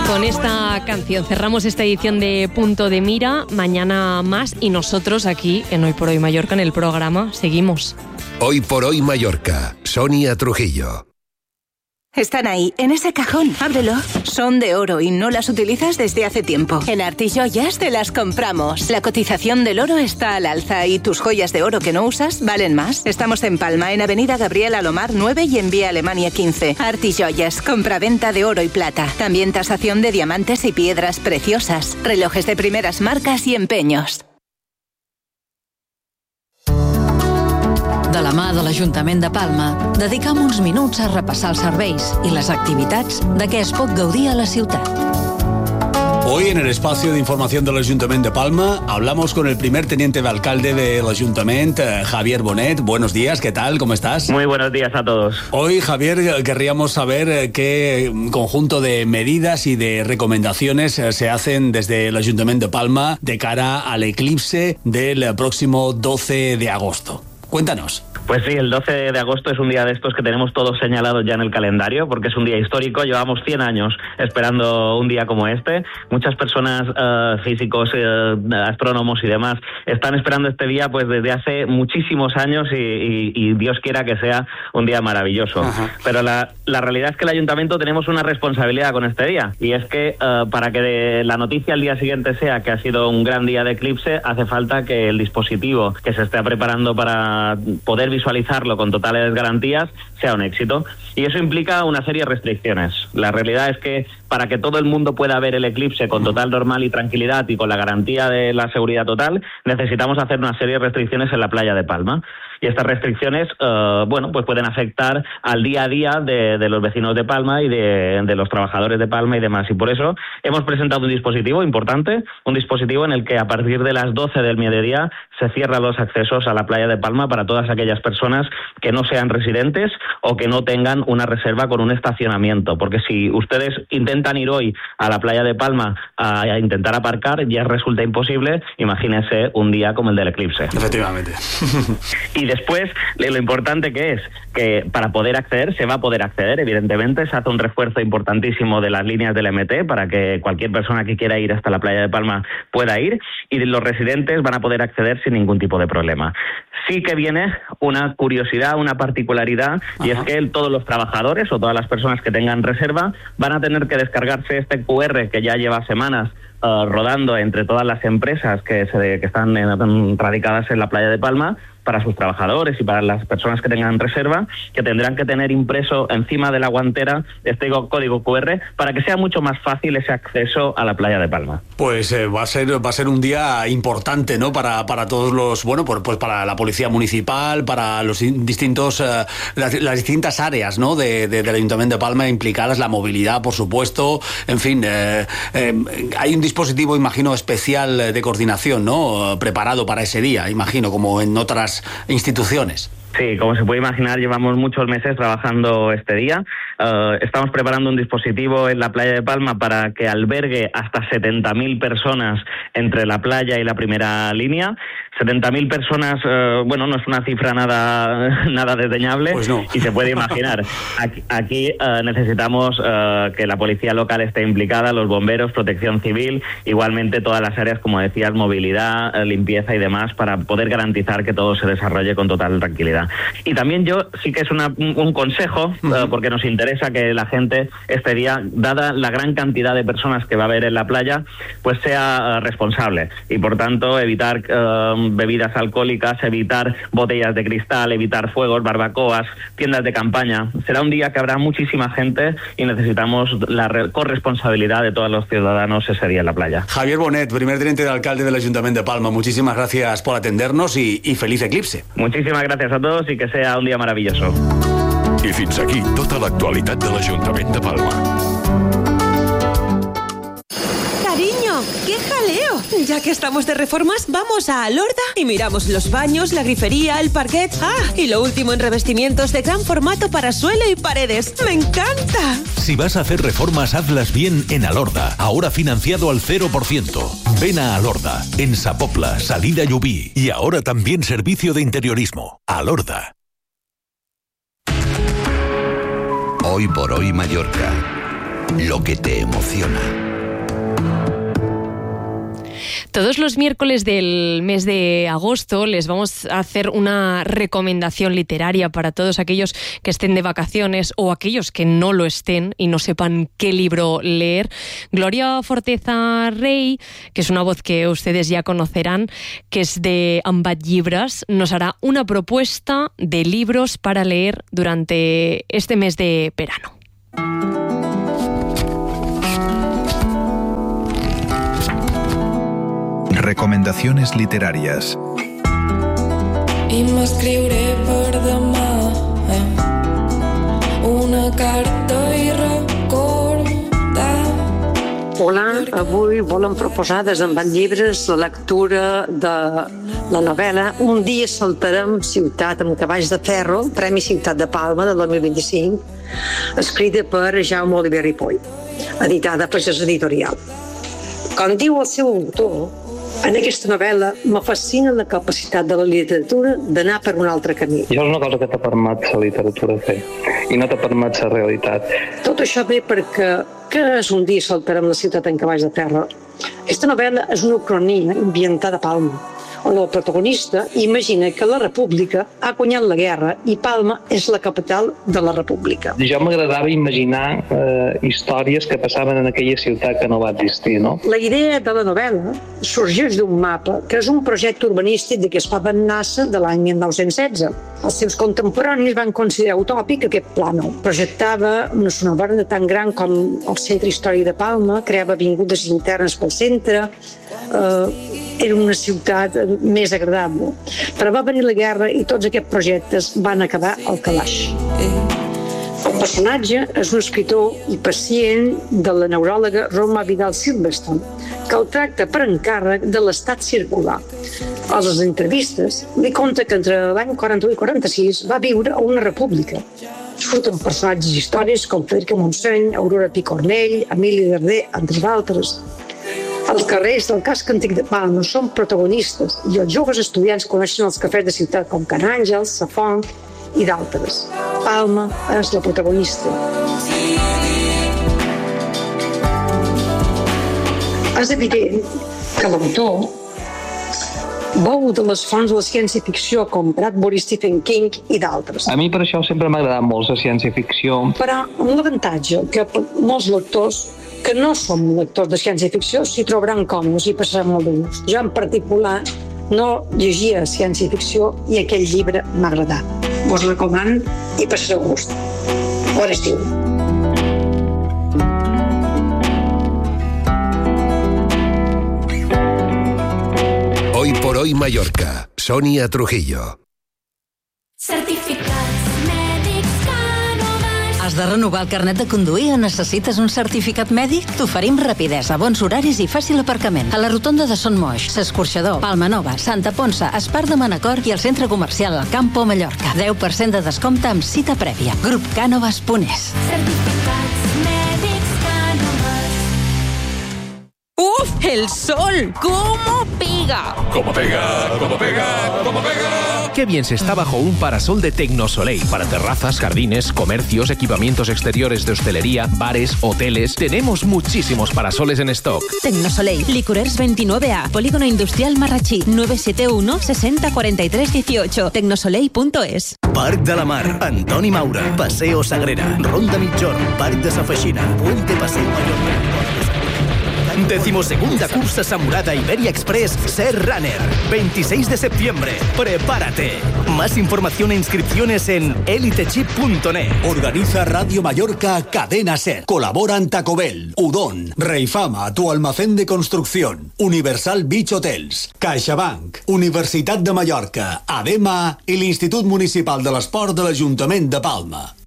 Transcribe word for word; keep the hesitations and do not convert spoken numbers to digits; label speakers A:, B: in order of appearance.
A: Con esta canción cerramos esta edición de Punto de Mira. Mañana más y nosotros aquí en Hoy por Hoy Mallorca, en el programa, seguimos.
B: Hoy por Hoy Mallorca, Sonia Trujillo.
C: Están ahí, en ese cajón. Ábrelo. Son de oro y no las utilizas desde hace tiempo. En Artijoyas te las compramos. La cotización del oro está al alza y tus joyas de oro que no usas valen más. Estamos en Palma, en Avenida Gabriel Alomar nueve y en Vía Alemania quince. Artijoyas, compraventa de oro y plata. También tasación de diamantes y piedras preciosas. Relojes de primeras marcas y empeños.
D: De la mà de l'Ajuntament de Palma, dedicam uns minuts a repassar els serveis i les activitats de què es pot gaudir a la ciutat.
E: Hoy en el espacio de información del Ayuntamiento de Palma hablamos con el primer teniente de alcalde del Ayuntamiento, Javier Bonet. Buenos días, ¿qué tal? ¿Cómo estás?
F: Muy buenos días a todos.
E: Hoy, Javier, querríamos saber qué conjunto de medidas y de recomendaciones se hacen desde el Ayuntamiento de Palma de cara al eclipse del próximo doce de agosto. Cuéntanos.
F: Pues sí, el doce de agosto es un día de estos que tenemos todos señalados ya en el calendario, porque es un día histórico. Llevamos cien años esperando un día como este. Muchas personas, uh, físicos, uh, astrónomos y demás, están esperando este día pues desde hace muchísimos años y, y, y Dios quiera que sea un día maravilloso. Ajá. Pero la, la realidad es que el Ayuntamiento tenemos una responsabilidad con este día, y es que uh, para que la noticia al día siguiente sea que ha sido un gran día de eclipse, hace falta que el dispositivo que se esté preparando para poder visualizarlo con totales garantías sea un éxito, y eso implica una serie de restricciones. La realidad es que para que todo el mundo pueda ver el eclipse con total normal y tranquilidad y con la garantía de la seguridad total, necesitamos hacer una serie de restricciones en la playa de Palma. Y estas restricciones, uh, bueno, pues pueden afectar al día a día de, de los vecinos de Palma y de, de los trabajadores de Palma y demás. Y por eso hemos presentado un dispositivo importante, un dispositivo en el que a partir de las doce del mediodía se cierran los accesos a la playa de Palma para todas aquellas personas que no sean residentes o que no tengan una reserva con un estacionamiento. Porque si ustedes intentan ir hoy a la playa de Palma a, a intentar aparcar, ya resulta imposible. Imagínense un día como el del eclipse.
E: Efectivamente.
F: Y después, lo importante que es que para poder acceder, se va a poder acceder, evidentemente, se hace un refuerzo importantísimo de las líneas del M T para que cualquier persona que quiera ir hasta la playa de Palma pueda ir, y los residentes van a poder acceder sin ningún tipo de problema. Sí que viene una curiosidad, una particularidad, y Ajá. es que todos los trabajadores o todas las personas que tengan reserva van a tener que descargarse este cu erre que ya lleva semanas uh, rodando entre todas las empresas que, se, que están en, radicadas en la playa de Palma, para sus trabajadores y para las personas que tengan reserva, que tendrán que tener impreso encima de la guantera este código cu erre para que sea mucho más fácil ese acceso a la playa de Palma.
E: Pues eh, va a ser va a ser un día importante, ¿no? Para para todos los, bueno, pues, pues para la policía municipal, para los distintos eh, las, las distintas áreas, ¿no? De, de, del Ayuntamiento de Palma implicadas, la movilidad, por supuesto, en fin, eh, eh, hay un dispositivo, imagino, especial de coordinación, ¿no? Preparado para ese día, imagino, como en otras instituciones.
F: Sí, como se puede imaginar, llevamos muchos meses trabajando este día. Uh, estamos preparando un dispositivo en la playa de Palma para que albergue hasta setenta mil personas entre la playa y la primera línea. setenta mil personas, uh, bueno, no es una cifra nada nada desdeñable,
E: pues no.
F: Y se puede imaginar. Aquí, aquí uh, necesitamos uh, que la policía local esté implicada, los bomberos, protección civil, igualmente todas las áreas, como decías, movilidad, uh, limpieza y demás, para poder garantizar que todo se desarrolle con total tranquilidad. Y también yo sí que es una, un, un consejo, uh, porque nos interesa que la gente este día, dada la gran cantidad de personas que va a haber en la playa, pues sea uh, responsable, y por tanto evitar uh, bebidas alcohólicas, evitar botellas de cristal, evitar fuegos, barbacoas, tiendas de campaña. Será un día que habrá muchísima gente y necesitamos la re- corresponsabilidad de todos los ciudadanos ese día en la playa.
E: Javier Bonet, primer teniente de alcalde del Ayuntamiento de Palma, muchísimas gracias por atendernos y, y feliz eclipse.
F: Muchísimas gracias a todos y que sea un día maravilloso.
B: I fins aquí tota l'actualitat de l'Ajuntament de Palma.
G: Cariño, ¡qué jaleo! Ya que estamos de reformas, vamos a Alorda y miramos los baños, la grifería, el parquet. ¡Ah! Y lo último en revestimientos de gran formato para suelo y paredes. ¡Me encanta!
H: Si vas a hacer reformas, hazlas bien en Alorda. Ahora financiado al cero por ciento. Ven a Alorda, en Sapopla, Salida Llubí. Y ahora también servicio de interiorismo. Alorda.
B: Hoy por Hoy Mallorca.
I: lo que te emociona.
A: Todos los miércoles del mes de agosto les vamos a hacer una recomendación literaria para todos aquellos que estén de vacaciones o aquellos que no lo estén y no sepan qué libro leer. Gloria Forteza Rey, que es una voz que ustedes ya conocerán, que es de Ambat Llibres, nos hará una propuesta de libros para leer durante este mes de verano.
J: Recomendaciones literarias.
K: I m'escriuré per demà eh? una carta i recordar.
L: Hola, avui volem proposar des d'Ambat Llibres la lectura de la novel·la Un dia saltarem ciutat amb cavalls de ferro, Premi Ciutat de Palma del dos mil vint-i-cinc, escrita per Jaume Oliver Ripoll, editada per Gess Editorial. Com diu el seu autor, en aquesta novel·la me fascina la capacitat de la literatura d'anar per un altre camí.
F: Això és una cosa que t'ha permet la literatura fer i no t'ha permet la realitat.
L: Tot això ve perquè què és Un dia saltarem la ciutat en cavalls de ferro? Aquesta novel·la és una ucronia ambientada a Palma, on el protagonista imagina que la República ha guanyat la guerra i Palma és la capital de la República.
F: Jo m'agradava imaginar eh, històries que passaven en aquella ciutat que no va existir, no?
L: La idea de la novel·la sorgeix d'un mapa que és un projecte urbanístic de què es fa Nassa de l'any mil nou-cents setze. Els seus contemporanis van considerar utòpic aquest plànol. Projectava una zona verda tan gran com el centre històric de Palma, creava avingudes internes pel centre, eh, era una ciutat més agradable. Però va venir la guerra i tots aquests projectes van acabar al calaix. El personatge és un escritor i pacient de la neuròloga Roma Vidal Silverstone, que el tracta per encàrrec de l'estat circular. A les entrevistes li conta que entre l'any quaranta-u i quaranta-sis va viure a una república. Surten personatges històrics com Federica Montseny, Aurora Picornell, Emili Darder, entre d'altres. Els carrers del casc antic de Palma són protagonistes i els joves estudiants coneixen els cafès de ciutat com Can Àngels, Sa Font i d'altres. Palma és la protagonista. És evident que l'autor beu de les fonts de la ciència-ficció com Bradbury, Stephen King i d'altres.
F: A mi per això sempre m'ha agradat molt la ciència-ficció.
L: Però amb l'avantatge que molts lectors que no som lectors de ciència-ficció s'hi trobaran còmodes i passaran molt de gust. Jo en particular no llegia ciència-ficció i aquell llibre m'ha agradat. Vos recomano i passareu gust. Bon estiu.
I: Hoy por hoy Mallorca. Sonia Trujillo.
K: Certificats mèdics Canovas.
D: Has de renovar el carnet de conduir o necessites un certificat mèdic? T'oferim rapidesa, bons horaris i fàcil aparcament. A la rotonda de Son Moix, S'Escorxador, Palma Nova, Santa Ponça, Espart de Manacor i el centre comercial El Campo Mallorca. deu per cent de descompte amb cita prèvia. grup canovas punt es.
K: Certificats mèdics Canovas.
G: ¡Uf! ¡El sol! ¿Cómo pega?
B: ¿Cómo pega? ¿Cómo pega? ¿Cómo pega?
M: Qué bien se está bajo un parasol de Tecnosoleil. Para terrazas, jardines, comercios, equipamientos exteriores de hostelería, bares, hoteles. Tenemos muchísimos parasoles en stock.
G: Tecnosoleil, Licorers veintinueve A, Polígono Industrial Marrachí, nueve siete uno, sesenta, cuarenta y tres, dieciocho, tecnosoleil punto es.
N: Parc de la Mar, Antoni Maura, Paseo Sagrera, Ronda Mitjorn, Parc de Sa Feixina, Puente Paseo Mallorca. Decimosegunda cursa Samurada Iberia Express Ser Runner. veintiséis de septiembre. Prepárate. Más información e inscripciones en elitechip punto net.
E: Organiza Radio Mallorca Cadena Ser. Colaboran Taco Bell, Udon, Reifama, tu almacén de construcción, Universal Beach Hotels, CaixaBank, Universitat de Mallorca, ADEMA i l'Institut Municipal de l'Esport de l'Ajuntament de Palma.